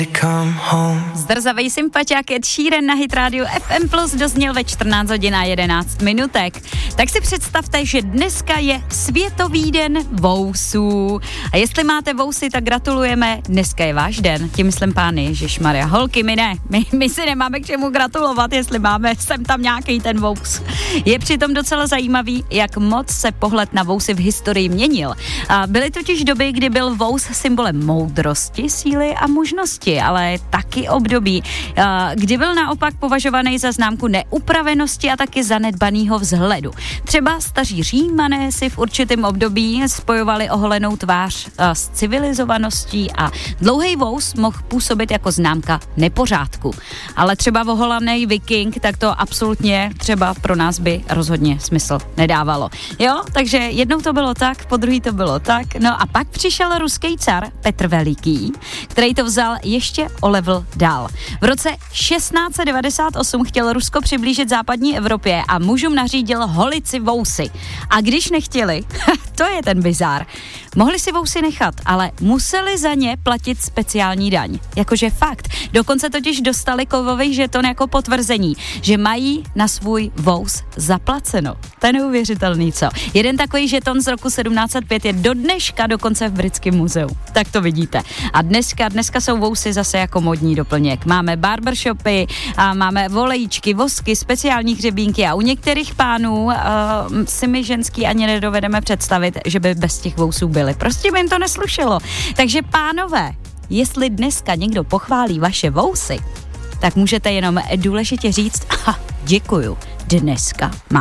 Zdrzavej sympatiák Ed Sheeran na Hit Radio FM+ dozněl ve 14 hodin a 11 minutek. Tak si představte, že dneska je Světový den vousů. A jestli máte vousy, tak gratulujeme. Dneska je váš den. Tím myslím pány, ježišmarja. Holky, my ne. My si nemáme k čemu gratulovat, jestli máme sem tam nějaký ten vous. Je přitom docela zajímavý, jak moc se pohled na vousy v historii měnil. A byly totiž doby, kdy byl vous symbolem moudrosti, síly a mužnosti, ale taky období, kdy byl naopak považovaný za známku neupravenosti a taky zanedbanýho vzhledu. Třeba staří Římané si v určitém období spojovali oholenou tvář s civilizovaností a dlouhý vous mohl působit jako známka nepořádku. Ale třeba oholaný viking, tak to absolutně třeba pro nás by rozhodně smysl nedávalo. Jo, takže jednou to bylo tak, podruhý to bylo tak, no a pak přišel ruský car Petr Veliký, který to vzal ještě o level dál. V roce 1698 chtěl Rusko přiblížit západní Evropě a mužům nařídil holit si vousy. A když nechtěli, to je ten bizár, mohli si vousy nechat, ale museli za ně platit speciální daň. Jakože fakt. Dokonce totiž dostali kovový žeton jako potvrzení, že mají na svůj vous zaplaceno. To je neuvěřitelný, co? Jeden takový žeton z roku 1705 je do dneška dokonce v Britském muzeu. Tak to vidíte. A dneska jsou vousy zase jako modní doplněk. Máme barbershopy, a máme volejčky, vosky, speciální hřebínky a u některých pánů si my ženský ani nedovedeme představit, že by bez těch vousů byly. Prostě by jim to neslušelo. Takže pánové, jestli dneska někdo pochválí vaše vousy, tak můžete jenom důležitě říct, děkuju, dneska má